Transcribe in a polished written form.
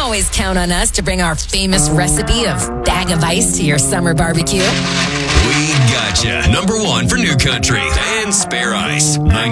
always count on us to bring our famous recipe of bag of ice to your summer barbecue. We gotcha. Number one for New Country and Spare Ice. 98.